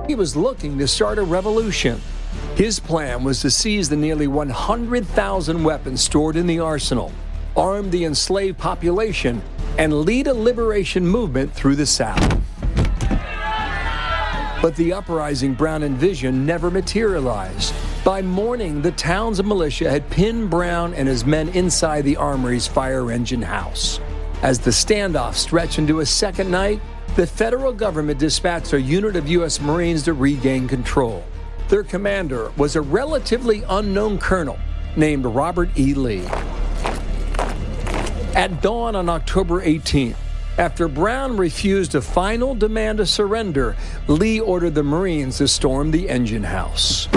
He was looking to start a revolution. His plan was to seize the nearly 100,000 weapons stored in the arsenal, arm the enslaved population, and lead a liberation movement through the South. But the uprising Brown envisioned never materialized. By morning, the Townsend militia had pinned Brown and his men inside the Armory's fire engine house. As the standoff stretched into a second night, the federal government dispatched a unit of U.S. Marines to regain control. Their commander was a relatively unknown colonel named Robert E. Lee. At dawn on October 18th, after Brown refused a final demand of surrender, Lee ordered the Marines to storm the engine house.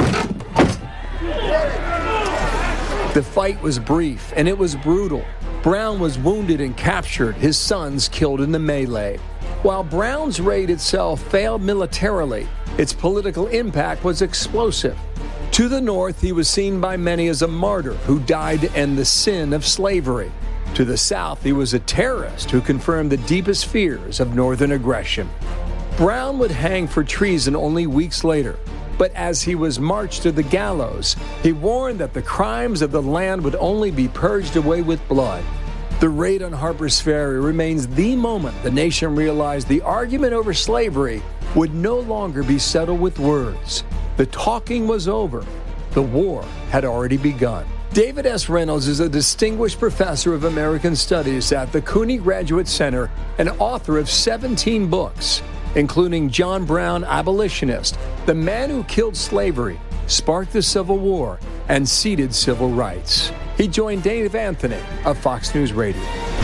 The fight was brief, and it was brutal. Brown was wounded and captured, his sons killed in the melee. While Brown's raid itself failed militarily, its political impact was explosive. To the north, he was seen by many as a martyr who died to end the sin of slavery. To the south, he was a terrorist who confirmed the deepest fears of Northern aggression. Brown would hang for treason only weeks later, but as he was marched to the gallows, he warned that the crimes of the land would only be purged away with blood. The raid on Harper's Ferry remains the moment the nation realized the argument over slavery would no longer be settled with words. The talking was over. The war had already begun. David S. Reynolds is a distinguished professor of American Studies at the Cooney Graduate Center and author of 17 books, including John Brown, Abolitionist, The Man Who Killed Slavery, Sparked the Civil War, and Ceded Civil Rights. He joined Dave Anthony of Fox News Radio.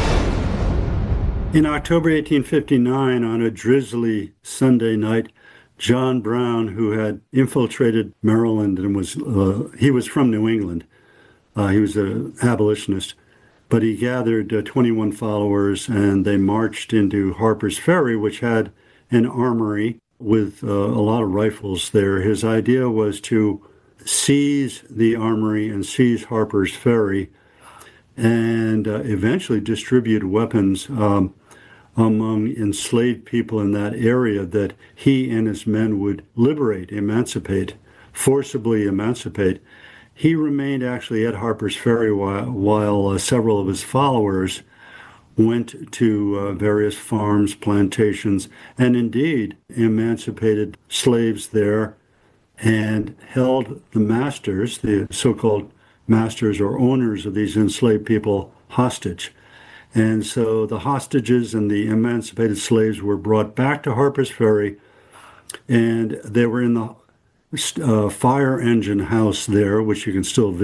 In October 1859, on a drizzly Sunday night, John Brown, who had infiltrated Maryland and he was from New England, he was an abolitionist, but he gathered 21 followers and they marched into Harper's Ferry, which had an armory with a lot of rifles there. His idea was to seize the armory and seize Harper's Ferry and eventually distribute weapons among enslaved people in that area that he and his men would liberate, forcibly emancipate. He remained actually at Harper's Ferry while several of his followers went to various farms, plantations, and indeed emancipated slaves there and held the masters, the so-called masters or owners of these enslaved people, hostage. And so the hostages and the emancipated slaves were brought back to Harper's Ferry, and they were in the fire engine house there, which you can still visit.